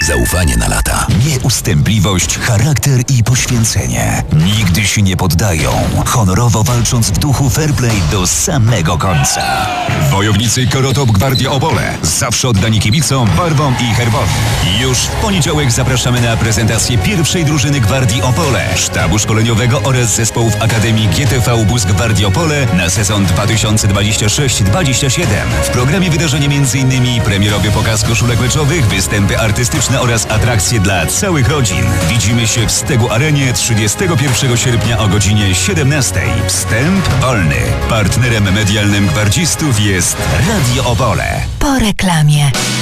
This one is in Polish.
Zaufanie na lata. Nieustępliwość, charakter i poświęcenie. Nigdy się nie poddają, honorowo walcząc w duchu fair play do samego końca. Wojownicy Korotop Gwardia Opole. Zawsze oddani kibicom, barwom i herbowi. Już w poniedziałek zapraszamy na prezentację pierwszej drużyny Gwardii Opole, sztabu szkoleniowego oraz zespołów Akademii GTV Bus Gwardii Opole na sezon 2026-27. W programie wydarzenia m.in. premierowy pokaz koszulek meczowych, występy artystyczne oraz atrakcje dla całych rodzin. Widzimy się w Stegu Arenie 31 sierpnia o godzinie 17. Wstęp wolny. Partnerem medialnym gwardzistów jest Radio Opole. Po reklamie.